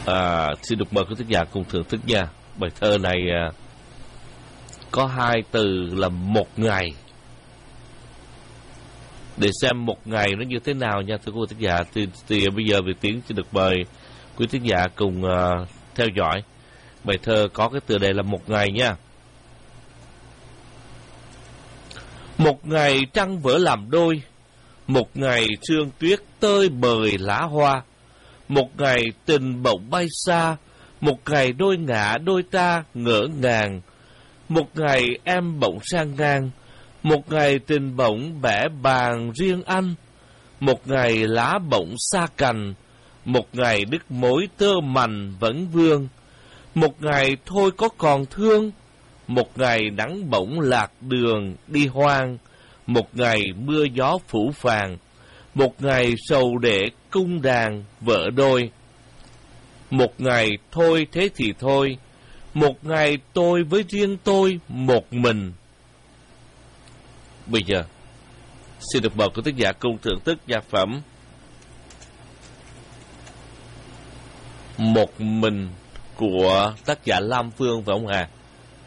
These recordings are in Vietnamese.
Xin được mời quý thính giả cùng thưởng thức nha. Bài thơ này có hai từ là một ngày. Để xem một ngày nó như thế nào nha thưa quý thính giả. Thì bây giờ Việt Tiến xin được mời quý thính giả cùng theo dõi. Bài thơ có cái tựa đề là một ngày nha. Một ngày trăng vỡ làm đôi, một ngày sương tuyết tơi bời lá hoa, một ngày tình bỗng bay xa, một ngày đôi ngả đôi ta ngỡ ngàng, một ngày em bỗng sang ngang, một ngày tình bỗng bẻ bàng riêng anh, một ngày lá bỗng xa cành, một ngày đứt mối tơ mành vẫn vương, một ngày thôi có còn thương, một ngày nắng bỗng lạc đường đi hoang, một ngày mưa gió phủ phàng, một ngày sầu để cung đàn vợ đôi. Một ngày thôi thế thì thôi, một ngày tôi với riêng tôi một mình. Bây giờ xin được mời quý thính giả cùng thưởng thức nhạc phẩm Một Mình của tác giả Lam Phương và ông Hà.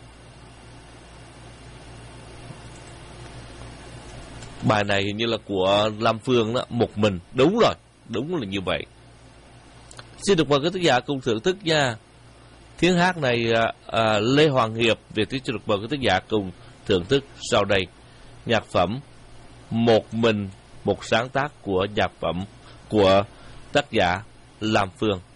Bài này hình như là của Lam Phương đó, Một Mình. Đúng rồi, đúng là như vậy. Xin được mời quý thính giả cùng thưởng thức nha. Tiếng hát này Lê Hoàng Hiệp, Việt Tiến xin được mời quý thính giả cùng thưởng thức sau đây. Nhạc phẩm Một Mình, một sáng tác của nhạc phẩm của tác giả Lam Phương.